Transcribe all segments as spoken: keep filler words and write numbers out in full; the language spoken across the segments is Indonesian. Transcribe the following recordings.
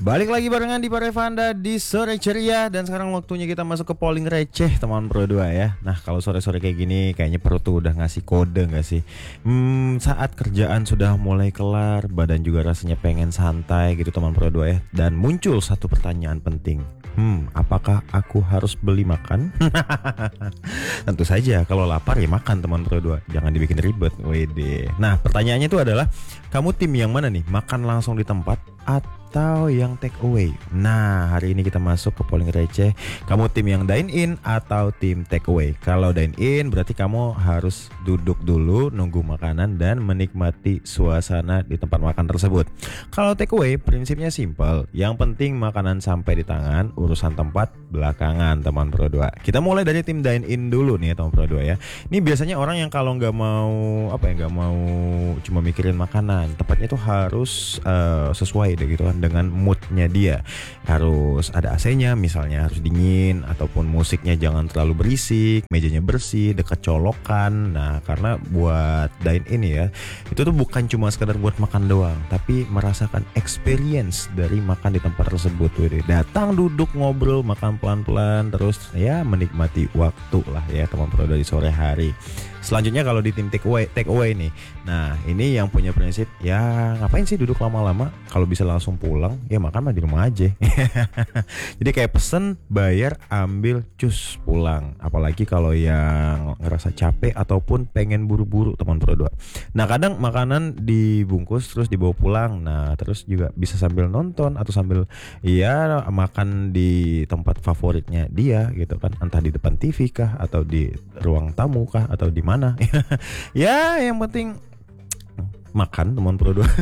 Balik lagi barengan di Parevanda di sore ceria. Dan sekarang waktunya kita masuk ke polling receh teman Pro dua ya. Nah kalau sore-sore kayak gini kayaknya perut tuh udah ngasih kode gak sih? Hmm, saat kerjaan sudah mulai kelar, badan juga rasanya pengen santai gitu teman Pro dua ya. Dan muncul satu pertanyaan penting. Hmm, apakah aku harus beli makan? Tentu saja kalau lapar ya makan teman Pro dua. Jangan dibikin ribet. Wede. Nah pertanyaannya itu adalah, kamu tim yang mana nih? Makan langsung di tempat atau yang take away? Nah hari ini kita masuk ke polling receh. Kamu tim yang dine in atau tim take away? Kalau dine in berarti kamu harus duduk dulu nunggu makanan dan menikmati suasana di tempat makan tersebut. Kalau take away prinsipnya simple. Yang penting makanan sampai di tangan, urusan tempat belakangan teman Pro dua. Kita mulai dari tim dine in dulu nih teman Pro dua ya. Ini biasanya orang yang kalau nggak mau apa ya nggak mau cuma mikirin makanan, tempatnya itu harus uh, sesuai deh gitu kan dengan moodnya dia. Harus ada A C-nya misalnya, harus dingin, ataupun musiknya jangan terlalu berisik, mejanya bersih, dekat colokan. Nah karena buat dine in ya, itu tuh bukan cuma sekedar buat makan doang, tapi merasakan experience dari makan di tempat tersebut. Wede. Datang duduk ngobrol makan pelan-pelan terus ya menikmati waktu lah ya teman Pro dari sore hari. Selanjutnya kalau di tim take away, take away nih. Nah ini yang punya prinsip ya ngapain sih duduk lama-lama, kalau bisa langsung pulang ya makan mah di rumah aja. Jadi kayak pesen, bayar, ambil, cus pulang. Apalagi kalau yang ngerasa capek ataupun pengen buru-buru teman Pro dua. Nah kadang makanan dibungkus terus dibawa pulang. Nah terus juga bisa sambil nonton atau sambil ya makan di tempat favoritnya dia gitu kan, entah di depan T V kah atau di ruang tamu kah atau di mana. Ya yang penting makan teman Pro dua.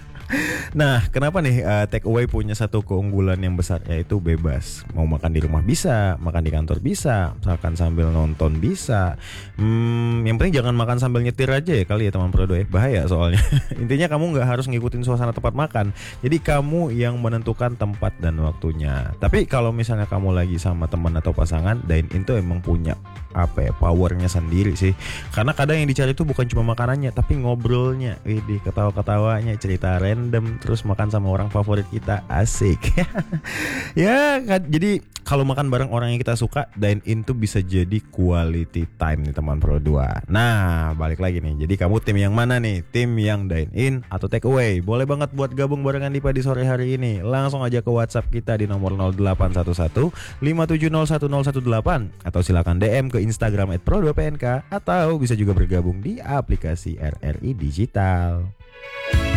Nah kenapa nih uh, take away punya satu keunggulan yang besar, yaitu bebas. Mau makan di rumah bisa, makan di kantor bisa, misalkan sambil nonton bisa. hmm, Yang penting jangan makan sambil nyetir aja ya kali ya teman Pro dua ya. Bahaya soalnya. Intinya kamu gak harus ngikutin suasana tempat makan. Jadi kamu yang menentukan tempat dan waktunya. Tapi kalau misalnya kamu lagi sama teman atau pasangan, dine in tuh emang punya apa ya, powernya sendiri sih. Karena kadang yang dicari tuh bukan cuma makanannya, tapi ngobrolnya. Widih, ketawa-ketawanya, cerita random, terus makan sama orang favorit kita, asik. Ya kan, jadi kalau makan bareng orang yang kita suka, dine in tuh bisa jadi quality time nih teman Pro dua. Nah balik lagi nih, jadi kamu tim yang mana nih? Tim yang dine in atau take away? Boleh banget buat gabung barengan Dipa di sore hari ini. Langsung aja ke WhatsApp kita di nomor nol delapan satu satu lima tujuh nol satu nol satu delapan, atau silakan D M ke Instagram et pro dua p n k, atau bisa juga bergabung di aplikasi R R I Digital.